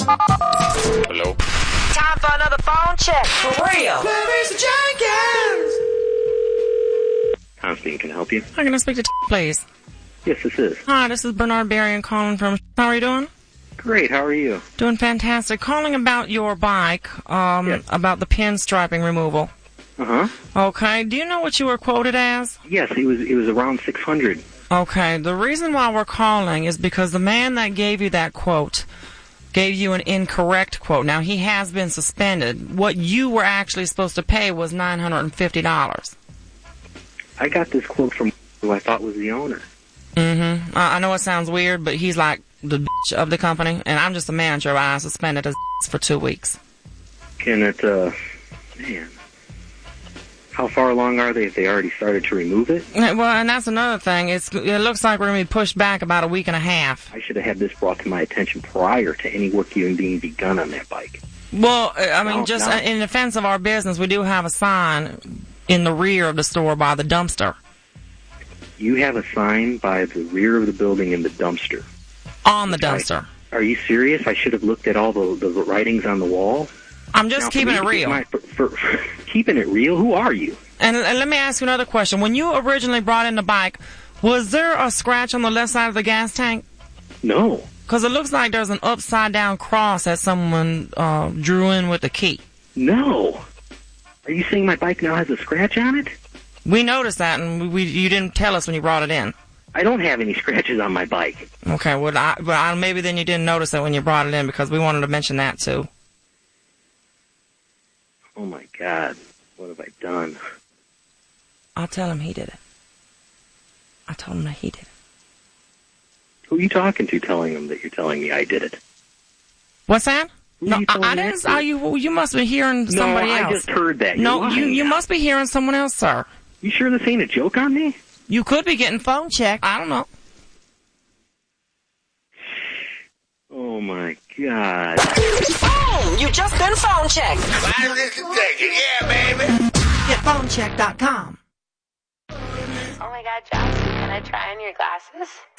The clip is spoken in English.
Hello? Time for another phone check. For real. Clarissa Jenkins! Constantine, can I help you? Hi, can I speak to please? Yes, this is. Hi, this is Bernard Berrien calling from... How are you doing? Great, how are you? Doing fantastic. Calling about your bike, Yes. about the pinstriping removal. Uh-huh. Okay, do you know what you were quoted as? Yes, it was around 600. Okay, the reason why we're calling is because the man that gave you that quote gave you an incorrect quote. Now, he has been suspended. What you were actually supposed to pay was $950. I got this quote from who I thought was the owner. Mm-hmm. I know it sounds weird, but he's like the bitch of the company, and I'm just a manager. I suspended his for 2 weeks. Can it, man, how far along are they if they already started to remove it? Well, and that's another thing. It looks like we're going to be pushed back about a week and a half. I should have had this brought to my attention prior to any work even being begun on that bike. Well, I mean, No, just no. in defense of our business, we do have a sign in the rear of the store by the dumpster. You have a sign by the rear of the building in the dumpster. On the dumpster. Are you serious? I should have looked at all the writings on the wall. I'm just Now, for keeping me it to real. get for keeping it real, who are you? And let me ask you another question. When you originally brought in the bike, was there a scratch on the left side of the gas tank? No. Because it looks like there's an upside-down cross that someone drew in with the key. No. Are you saying my bike now has a scratch on it? We noticed that, and you didn't tell us when you brought it in. I don't have any scratches on my bike. Okay, well, maybe then you didn't notice it when you brought it in, because we wanted to mention that, too. Oh, my God. What have I done? I'll tell him he did it. I told him that he did it. Who are you talking to telling him that you're telling me I did it? What's that? Who No, are you telling I that didn't. to? You must be hearing somebody else. No, I just heard that. No, You're lying you now. must be hearing someone else, sir. You sure this ain't a joke on me? You could be getting phone checked. I don't know. Oh, my God. Boom! You just been phone checked. Wireless detection, yeah, baby! GetPhonecheck.com. Oh my god, Josh, can I try on your glasses?